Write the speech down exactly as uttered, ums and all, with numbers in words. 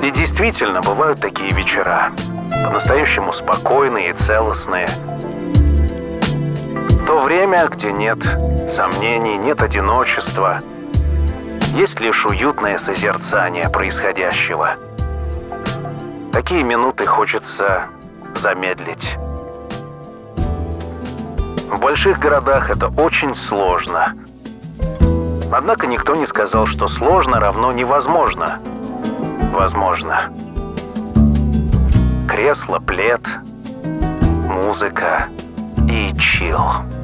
И действительно, бывают такие вечера, по-настоящему спокойные и целостные. То время, где нет сомнений, нет одиночества, есть лишь уютное созерцание происходящего. Такие минуты хочется замедлить. В больших городах это очень сложно. Однако никто не сказал, что сложно равно невозможно. Возможно. Кресло, плед, музыка и чил.